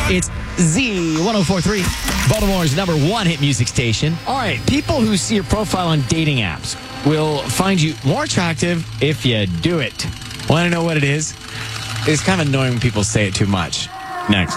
It's Z1043, Baltimore's #1 hit music station. All right, people who see your profile on dating apps will find you more attractive if you do it. Want to know what it is? It's kind of annoying when people say it too much. Next.